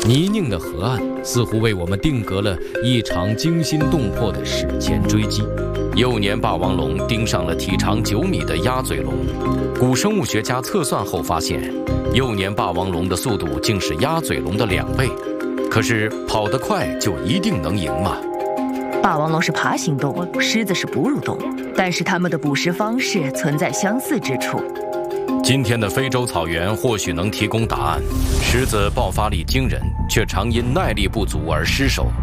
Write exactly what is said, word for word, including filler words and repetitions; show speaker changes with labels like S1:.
S1: 泥泞的河岸似乎为我们定格了一场惊心动魄的史前追击。幼年霸王龙盯上了体长九米的鸭嘴龙。古生物学家测算后发现，幼年霸王龙的速度竟是鸭嘴龙的两倍。可是跑得快就一定能赢吗？
S2: 霸王龙是爬行动物，狮子是哺乳动物，但是它们的捕食方式存在相似之处。
S1: 今天的非洲草原或许能提供答案。狮子爆发力惊人，却常因耐力不足而失手。